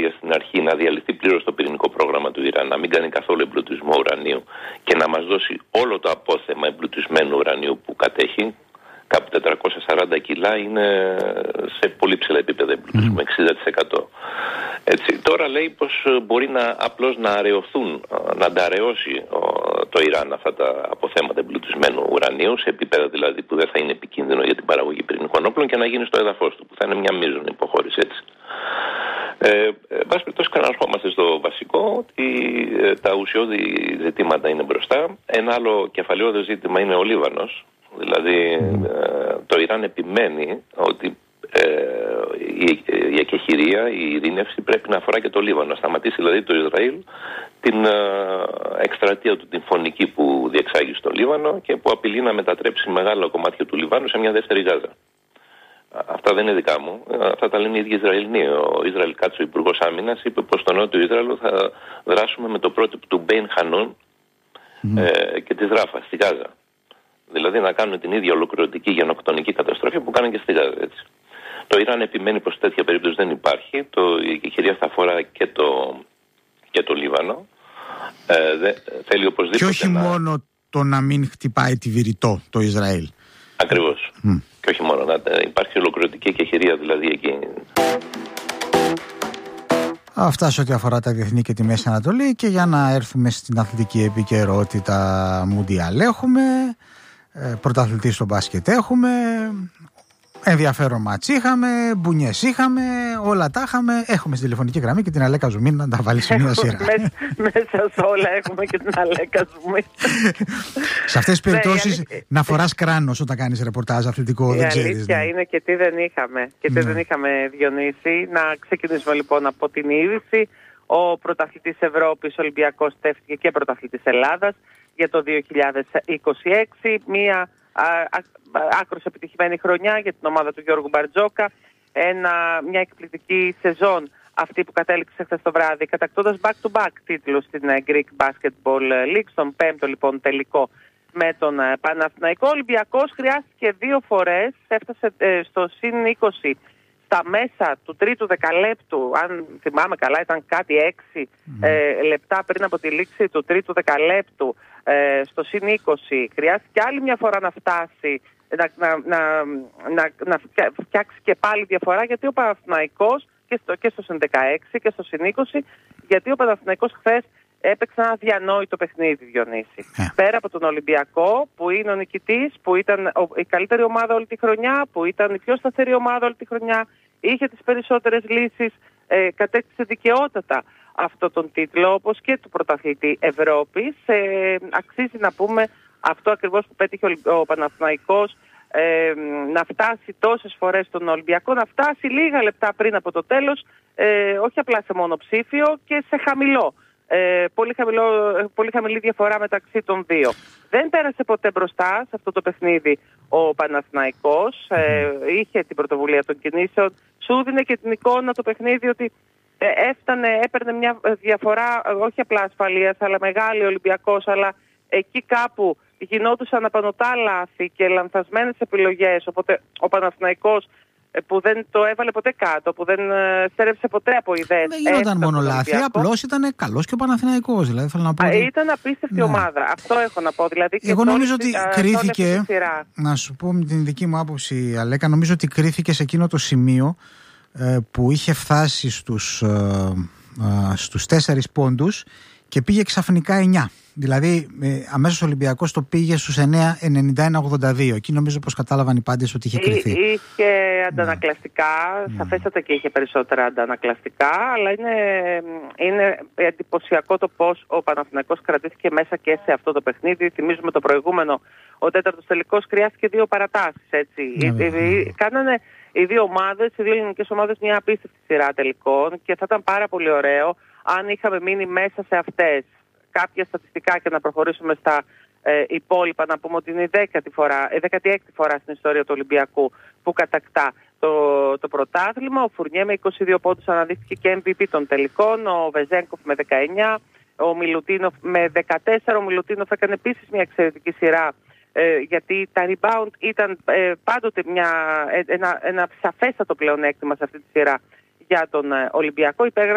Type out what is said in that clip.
έλεγα στην αρχή, να διαλυθεί πλήρως το πυρηνικό πρόγραμμα του Ιράν, να μην κάνει καθόλου εμπλουτισμό ουρανίου και να μας δώσει όλο το απόθεμα εμπλουτισμένου ουρανίου που κατέχει, κάπου 440 κιλά, είναι σε πολύ ψηλά επίπεδα εμπλουτισμού, 60%. Έτσι, τώρα λέει πως μπορεί απλώς να αραιωθούν, να ανταραιώσει το Ιράν αυτά τα αποθέματα εμπλουτισμένου ουρανίου, σε επίπεδα δηλαδή που δεν θα είναι επικίνδυνο για την παραγωγή πυρηνικών όπλων, και να γίνει στο έδαφος του, που θα είναι μια μείζωνη υποχώρηση, έτσι. Εν πάση περιπτώσει, ξαναρχόμαστε στο βασικό, ότι τα ουσιώδη ζητήματα είναι μπροστά. Ένα άλλο κεφαλαιόδες ζήτημα είναι ο Λίβανος. Δηλαδή το Ιράν επιμένει ότι η εκεχηρία, η ειρήνευση πρέπει να αφορά και το Λίβανο. Να σταματήσει δηλαδή το Ισραήλ την εκστρατεία του, την φωνική που διεξάγει στο Λίβανο και που απειλεί να μετατρέψει μεγάλα κομμάτια του Λιβάνου σε μια δεύτερη Γάζα. Αυτά δεν είναι δικά μου. Αυτά τα λένε οι ίδιοι Ισραηλοί. Ο Ισραήλ Κάτσο, ο Υπουργός Άμυνας, είπε πως στο νότιο Ισραήλ θα δράσουμε με το πρότυπο του Μπέιν Χανούν και της Ράφα στη Γάζα. Δηλαδή να κάνουν την ίδια ολοκληρωτική γενοκτονική καταστροφή που κάνουν και στη Γάζα. Έτσι. Το Ιράν επιμένει πως τέτοια περίπτωση δεν υπάρχει. Η εκεχηρία θα αφορά και το Λίβανο. Θέλει οπωσδήποτε. Και όχι μόνο το να μην χτυπάει τη Βηρητό το Ισραήλ. Ακριβώς. Και όχι μόνο. Υπάρχει ολοκληρωτική εκεχηρία δηλαδή εκεί. Αυτά σε ό,τι αφορά τα διεθνή και τη Μέση Ανατολή. Και για να έρθουμε στην αθλητική επικαιρότητα, Μουντιάλ έχουμε, πρωταθλητή στο μπάσκετ έχουμε, ενδιαφέρον μάτς είχαμε, μπουνιές είχαμε, όλα τα είχαμε. Έχουμε στη τηλεφωνική γραμμή και την Αλέκα Ζουμίν να τα βάλει σε μια σειρά. Μέσα σε όλα έχουμε και την Αλέκα Ζουμίν. Σε αυτές τις περιπτώσεις να φοράς κράνος όταν κάνεις ρεπορτάζ αθλητικό, δεν ξέρεις. Η αλήθεια είναι και τι δεν είχαμε. Και τι δεν είχαμε, Διονύση. Να ξεκινήσουμε λοιπόν από την είδηση. Ο πρωταθλητής Ευρώπης Ολυμπιακός στέφθηκε και πρωταθλητής Ελλάδας για το 2026. Μια άκρως επιτυχημένη χρονιά για την ομάδα του Γιώργου Μπαρτζόκα. Μια εκπληκτική σεζόν αυτή που κατέληξε χθες το βράδυ, κατακτώντας back-to-back τίτλο στην Greek Basketball League, στον 5ο λοιπόν τελικό με τον Παναθηναϊκό. Ο Ολυμπιακός χρειάστηκε 2 φορές, έφτασε στο συν 20 στα μέσα του τρίτου δεκαλέπτου, αν θυμάμαι καλά ήταν κάτι 6 λεπτά πριν από τη λήξη του τρίτου δεκαλέπτου, στο συν 20. Χρειάστηκε άλλη μια φορά να φτάσει, να φτιάξει και πάλι διαφορά, γιατί ο Παναθηναϊκός και στο συν 16 και στο συν 20, γιατί ο Παναθηναϊκός χθες έπαιξε ένα διανόητο παιχνίδι, Διονύση. Πέρα από τον Ολυμπιακό, που είναι ο νικητής, που ήταν η καλύτερη ομάδα όλη τη χρονιά, που ήταν η πιο σταθερή ομάδα όλη τη χρονιά, είχε τις περισσότερες λύσεις, κατέκτησε δικαιότατα αυτό τον τίτλο, όπως και του πρωταθλητή Ευρώπης. Αξίζει να πούμε αυτό ακριβώς που πέτυχε ο Παναθηναϊκός, να φτάσει τόσες φορές στον Ολυμπιακό, να φτάσει λίγα λεπτά πριν από το τέλος, όχι απλά σε μονοψήφιο και σε χαμηλό. Πολύ χαμηλή διαφορά μεταξύ των δύο. Δεν πέρασε ποτέ μπροστά σε αυτό το παιχνίδι ο Παναθηναϊκός. Είχε την πρωτοβουλία των κινήσεων. Σου δίνει και την εικόνα το παιχνίδι ότι έπαιρνε μια διαφορά όχι απλά ασφαλείας, αλλά μεγάλη Ολυμπιακός, αλλά εκεί κάπου γινόντουσαν απανωτά λάθη και λανθασμένες επιλογές. Οπότε ο Παναθηναϊκός, που δεν το έβαλε ποτέ κάτω, που δεν στέρεψε ποτέ από ιδέες. Δεν γινόταν μόνο λάθη, απλώς ήταν καλός και ο Παναθηναϊκός. Δηλαδή, θέλω να πω, ήταν απίστευτη ομάδα. Αυτό έχω να πω. Δηλαδή, εγώ νομίζω ότι κρίθηκε, να σου πω με την δική μου άποψη, Αλέκα, νομίζω ότι κρίθηκε σε εκείνο το σημείο που είχε φτάσει στους 4 πόντους και πήγε ξαφνικά 9. Δηλαδή αμέσως ο Ολυμπιακός το πήγε στους 9-91-82. Εκεί νομίζω πως κατάλαβαν οι πάντες ότι είχε κρυθεί. Είχε αντανακλαστικά, σαφέστατα και είχε περισσότερα αντανακλαστικά, αλλά είναι εντυπωσιακό το πως ο Παναθηναϊκός κρατήθηκε μέσα και σε αυτό το παιχνίδι. Θυμίζουμε το προηγούμενο, ο τέταρτος τελικός χρειάστηκε 2 παρατάσεις. Κάνανε οι δύο ομάδες, οι δύο ελληνικές ομάδες, μια απίστευτη σειρά τελικών και θα ήταν πάρα πολύ ωραίο αν είχαμε μείνει μέσα σε αυτές. Κάποια στατιστικά και να προχωρήσουμε στα υπόλοιπα, να πούμε ότι είναι η 16η φορά στην ιστορία του Ολυμπιακού που κατακτά το πρωτάθλημα. Ο Φουρνιέ με 22 πόντους αναδείχθηκε και MVP των τελικών, ο Βεζένκοφ με 19, ο Μιλουτίνοφ με 14. Ο Μιλουτίνοφ έκανε επίσης μια εξαιρετική σειρά, γιατί τα rebound ήταν πάντοτε ένα σαφέστατο πλεονέκτημα σε αυτή τη σειρά για τον Ολυμπιακό.